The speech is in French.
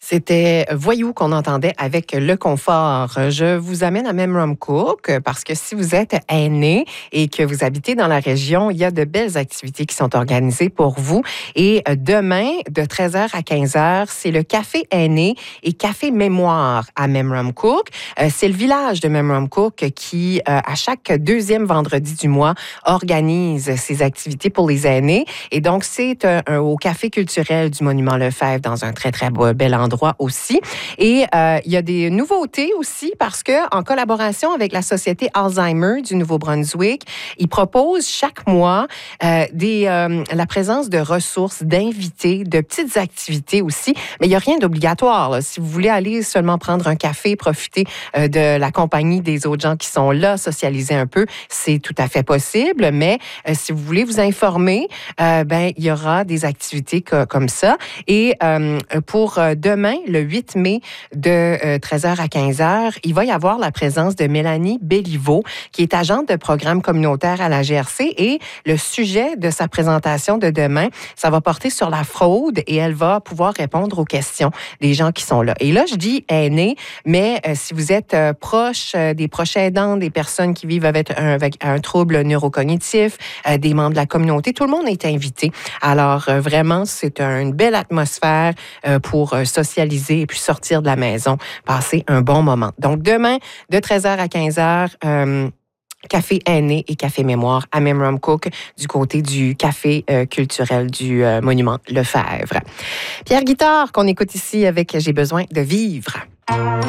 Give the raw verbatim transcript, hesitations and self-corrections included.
C'était Voyou qu'on entendait avec Le Confort. Je vous amène à Memram Cook parce que si vous êtes aîné et que vous habitez dans la région, il y a de belles activités qui sont organisées pour vous. Et demain, de treize heures à quinze heures, c'est le Café Aîné et Café Mémoire à Memram Cook. C'est le village de Memram Cook qui, à chaque deuxième vendredi du mois, organise ces activités pour les aînés. Et donc, c'est un, un, au Café culturel du Monument Lefebvre dans un très, très beau, bel endroit aussi. Et euh, il y a des nouveautés aussi parce que, en collaboration avec la Société Alzheimer du Nouveau-Brunswick, ils proposent chaque mois euh, des, euh, la présence de ressources, d'invités, de petites activités aussi. Mais il n'y a rien d'obligatoire, là. Si vous voulez aller seulement prendre un café, profiter euh, de la compagnie des autres gens qui sont là, socialiser un peu, c'est tout à fait possible. Mais euh, si vous voulez vous informer, euh, ben il y aura des activités que, comme ça. Et euh, pour euh, demain, le huit mai, de euh, treize heures à quinze heures, il va y avoir la présence de Mélanie Béliveau, qui est agente de programme communautaire à la G R C. Et le sujet de sa présentation de demain, ça va porter sur la fraude et elle va pouvoir répondre aux questions des gens qui sont là. Et là, je dis aînés, mais euh, si vous êtes euh, proche euh, des proches aidants, des personnes qui vivent avec un, avec un trouble neurocognitif, euh, des membres de la communauté, tout le monde est invité. Alors, euh, vraiment, c'est un, une belle atmosphère euh, pour euh, socialiser et puis sortir de la maison, passer un bon moment. Donc, demain, de treize heures à quinze heures, euh, Café Aîné et Café Mémoire à Memram Cook du côté du Café euh, culturel du euh, Monument Lefebvre. Pierre Guitard, qu'on écoute ici avec J'ai besoin de vivre.